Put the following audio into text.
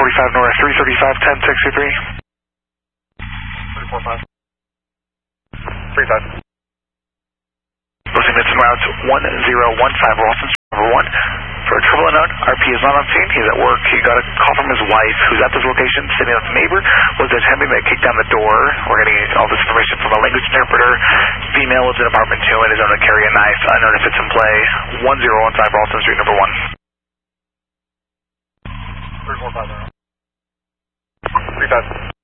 45 North, 335, 1063. 345. 35. Posting minutes en route 1015 Boston, number 1. For a triple unknown, RP is not on scene. He's at work. He got a call from his wife, who's at this location, sitting with a neighbor. Was attempting to kick down the door. We're getting all this information from a language interpreter. Female lives in apartment 2 and is known to carry a knife. Unknown if it's in play. 1015 Boston Street, number 1. 345. 35.